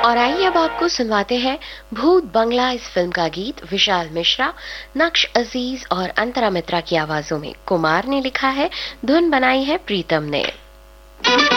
और आइए अब आपको सुनवाते हैं भूत बंगला इस फिल्म का गीत विशाल मिश्रा, नक्श अजीज और अंतरा मित्रा की आवाजों में। कुमार ने लिखा है, धुन बनाई है प्रीतम ने।